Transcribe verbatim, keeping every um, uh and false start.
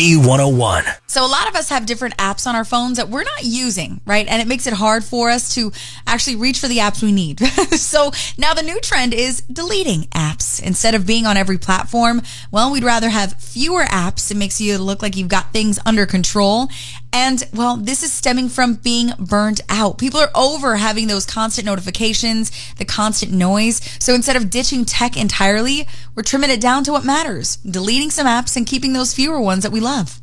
B one oh one. So a lot of us have different apps on our phones that we're not using, right? And it makes it hard for us to actually reach for the apps we need. So now the new trend is deleting apps. Instead of being on every platform, well, we'd rather have fewer apps. It makes you look like you've got things under control. And, well, this is stemming from being burnt out. People are over having those constant notifications, the constant noise. So instead of ditching tech entirely, we're trimming it down to what matters, deleting some apps and keeping those fewer ones that we love.